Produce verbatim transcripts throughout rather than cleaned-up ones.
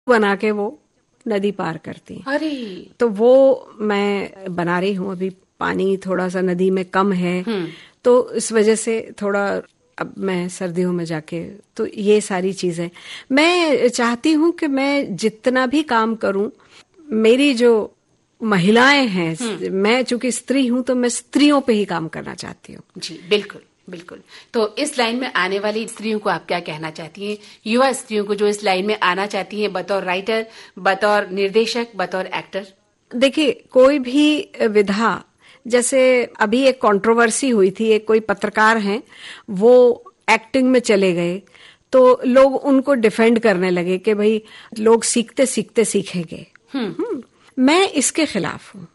बना के वो नदी पार करती हैं। अरे तो वो मैं बना रही हूँ अभी। पानी थोड़ा सा नदी में कम है तो इस वजह से थोड़ा अब मैं सर्दियों में जाके, तो ये सारी चीजें मैं चाहती हूँ कि मैं जितना भी काम करूं, मेरी जो महिलाएं हैं, मैं चूंकि स्त्री हूं तो मैं स्त्रियों पे ही काम करना चाहती हूँ। जी बिल्कुल बिल्कुल। तो इस लाइन में आने वाली स्त्रियों को आप क्या कहना चाहती हैं, युवा स्त्रियों को जो इस लाइन में आना चाहती हैं, बतौर राइटर, बतौर निर्देशक, बतौर एक्टर? देखिए, कोई भी विधा, जैसे अभी एक कंट्रोवर्सी हुई थी, एक कोई पत्रकार हैं वो एक्टिंग में चले गए तो लोग उनको डिफेंड करने लगे कि भाई लोग सीखते सीखते सीखेंगे। हम्म मैं इसके खिलाफ हूँ।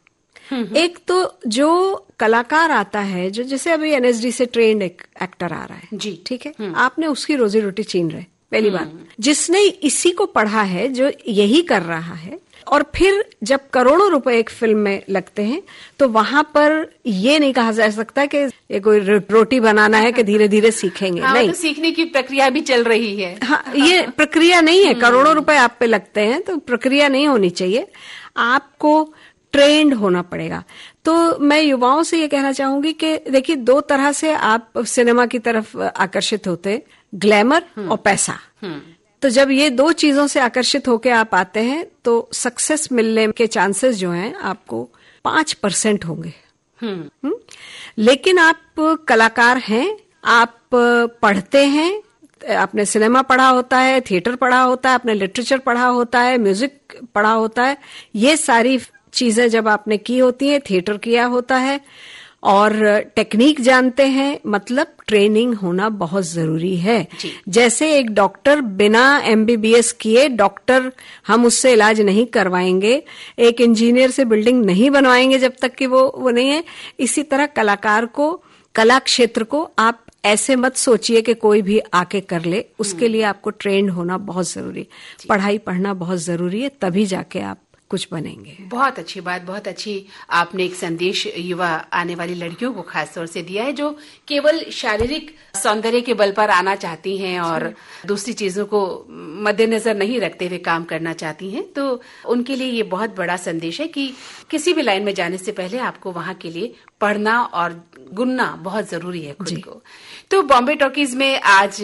एक तो जो कलाकार आता है, जो जैसे अभी एनएसडी से ट्रेंड एक एक्टर आ रहा है, जी ठीक है, आपने उसकी रोजी रोटी छीन रहे। पहली बात, जिसने इसी को पढ़ा है, जो यही कर रहा है, और फिर जब करोड़ों रुपए एक फिल्म में लगते हैं तो वहां पर ये नहीं कहा जा सकता कि ये कोई रोटी बनाना है कि धीरे धीरे सीखेंगे। हाँ, नहीं, तो सीखने की प्रक्रिया भी चल रही है। हाँ, ये प्रक्रिया नहीं है। करोड़ों रुपए आप पे लगते हैं तो प्रक्रिया नहीं होनी चाहिए, आपको ट्रेंड होना पड़ेगा। तो मैं युवाओं से ये कहना चाहूंगी कि देखिए, दो तरह से आप सिनेमा की तरफ आकर्षित होते, ग्लैमर और पैसा। तो जब ये दो चीजों से आकर्षित होके आप आते हैं तो सक्सेस मिलने के चांसेस जो हैं आपको पांच परसेंट होंगे। हुँ? लेकिन आप कलाकार हैं, आप पढ़ते हैं, आपने सिनेमा पढ़ा होता है, थिएटर पढ़ा होता है, आपने लिटरेचर पढ़ा होता है, म्यूजिक पढ़ा होता है, ये सारी चीजें जब आपने की होती हैं, थिएटर किया होता है और टेक्निक जानते हैं, मतलब ट्रेनिंग होना बहुत जरूरी है। जैसे एक डॉक्टर बिना एमबीबीएस किए डॉक्टर, हम उससे इलाज नहीं करवाएंगे, एक इंजीनियर से बिल्डिंग नहीं बनवाएंगे जब तक कि वो वो नहीं है। इसी तरह कलाकार को, कला क्षेत्र को आप ऐसे मत सोचिए कि कोई भी आके कर ले, उसके लिए आपको ट्रेंड होना बहुत जरूरी, पढ़ाई पढ़ना बहुत जरूरी है, तभी जाके आप कुछ बनेंगे। बहुत अच्छी बात, बहुत अच्छी आपने एक संदेश युवा आने वाली लड़कियों को खास तौर से दिया है, जो केवल शारीरिक सौंदर्य के बल पर आना चाहती हैं और दूसरी चीजों को मद्देनजर नहीं रखते हुए काम करना चाहती हैं। तो उनके लिए ये बहुत बड़ा संदेश है कि किसी भी लाइन में जाने से पहले आपको वहां के लिए पढ़ना और गुनना बहुत जरूरी है खुद को। तो बॉम्बे टॉकीज में आज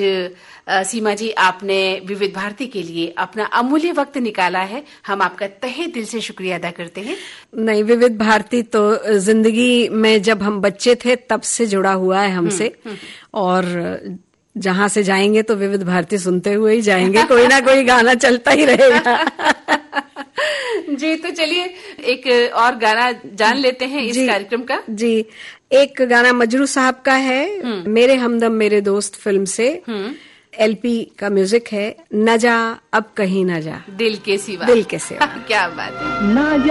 सीमा जी, आपने विविध भारती के लिए अपना अमूल्य वक्त निकाला है, हम आपका तहे दिल से शुक्रिया अदा करते हैं। नहीं, विविध भारती तो जिंदगी में जब हम बच्चे थे तब से जुड़ा हुआ है हमसे, और जहां से जाएंगे तो विविध भारती सुनते हुए ही जाएंगे, कोई ना कोई गाना चलता ही रहेगा। जी, तो चलिए एक और गाना जान लेते हैं इस कार्यक्रम का। जी, एक गाना मजरू साहब का है, मेरे हमदम मेरे दोस्त फिल्म से, एलपी का म्यूजिक है, न जा अब कहीं न जा, दिल के सिवा। दिल के सिवा। क्या बात है। ना